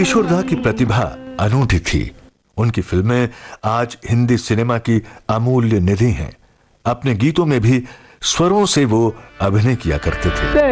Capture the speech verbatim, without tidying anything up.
किशोर दा की प्रतिभा अनूठी थी। उनकी फिल्में आज हिंदी सिनेमा की अमूल्य निधि हैं। अपने गीतों में भी स्वरों से वो अभिनय किया करते थे।